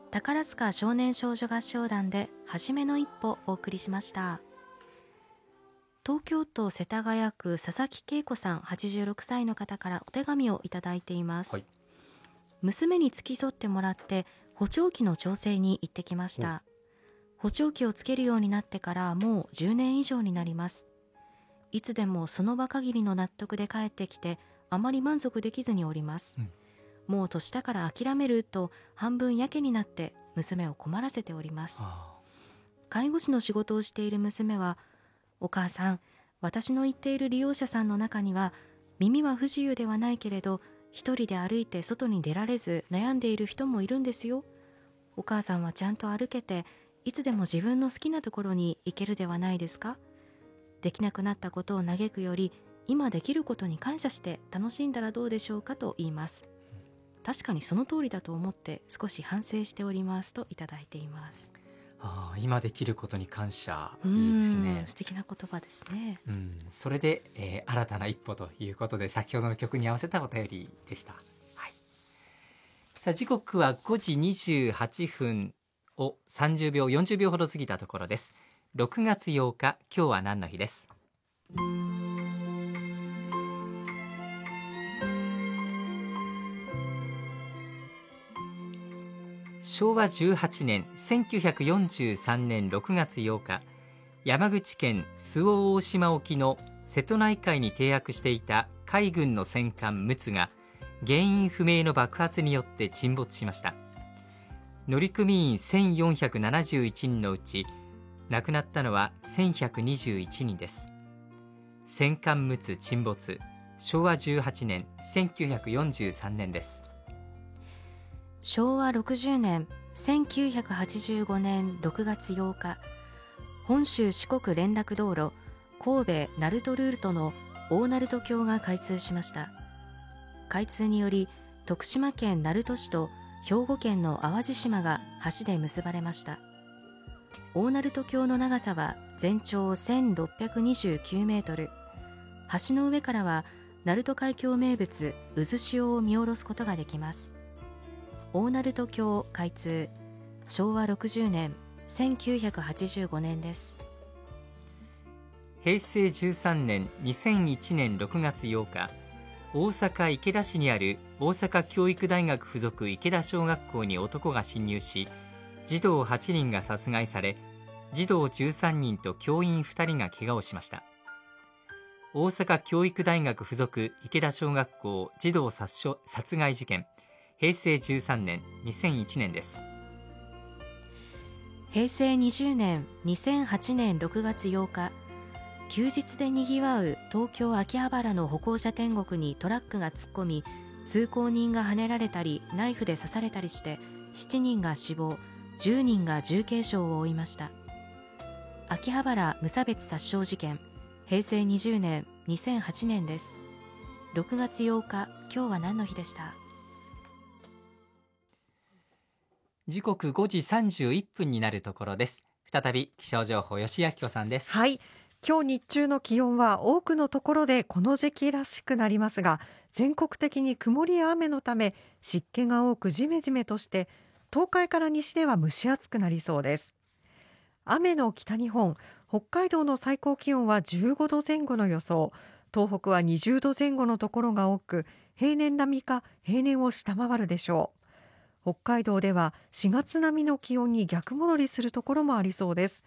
宝塚少年少女合唱団で初めの一歩お送りしました。東京都世田谷区佐々木恵子さん86歳の方からお手紙をいただいています、 はい、 娘に付き添ってもらって補聴器の調整に行ってきました。補聴器をつけるようになってからもう10年以上になります。いつでもその場限りの納得で帰ってきてあまり満足できずにおります、もう年だから諦めると半分やけになって娘を困らせております。介護士の仕事をしている娘は、お母さん、私の言っている利用者さんの中には耳は不自由ではないけれど一人で歩いて外に出られず悩んでいる人もいるんですよ。お母さんはちゃんと歩けていつでも自分の好きなところに行けるではないですか。できなくなったことを嘆くより今できることに感謝して楽しんだらどうでしょうかと言います。確かにその通りだと思って少し反省しておりますといただいています。 今できることに感謝、いいですね。 素敵な言葉ですね。 それで、新たな一歩ということで先ほどの曲に合わせたお便りでした。さあ時刻は5時28分を30秒40秒ほど過ぎたところです。6月8日、今日は何の日です。昭和18年1943年6月8日、山口県周防大島沖の瀬戸内海に停泊していた海軍の戦艦陸奥が原因不明の爆発によって沈没しました。乗組員1471人のうち亡くなったのは1121人です。戦艦陸奥沈没、昭和18年1943年です。 昭和60年1985年6月8日、本州四国連絡道路神戸鳴門ルートの大鳴門橋が開通しました。開通により徳島県鳴門市と兵庫県の淡路島が橋で結ばれました。大鳴門橋の長さは全長1629メートル、橋の上からは鳴門海峡名物渦潮を見下ろすことができます。大鳴門橋開通、昭和60年1985年です。 平成13年2001年6月8日、大阪池田市にある大阪教育大学附属池田小学校に男が侵入し、児童8人が殺害され、児童13人と教員2人が怪我をしました。大阪教育大学附属池田小学校児童殺害事件、平成13年2001年です。 平成20年2008年6月8日、休日でにぎわう東京秋葉原の歩行者天国にトラックが突っ込み、通行人がはねられたりナイフで刺されたりして7人が死亡、10人が重軽傷を負いました。秋葉原無差別殺傷事件、平成20年2008年です。6月8日、今日は何の日でした。 時刻5時31分になるところです。再び気象情報、吉明子さんです。 はい、今日日中の気温は多くのところでこの時期らしくなりますが、全国的に曇りや雨のため湿気が多くジメジメとして、東海から西では蒸し暑くなりそうです。雨の北日本、北海道の最高気温は15度前後の予想、東北は20度前後のところが多く、平年並みか平年を下回るでしょう。北海道では4月並みの気温に逆戻りするところもありそうです。